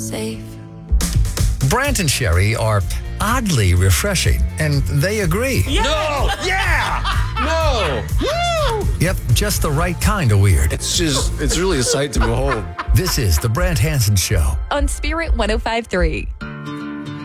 safe. Brant and Sherry are oddly refreshing, and they agree. No! Yeah! No! Woo! Yep, just the right kind of weird. It's really a sight to behold. This is The Brant Hansen Show. On Spirit 105.3.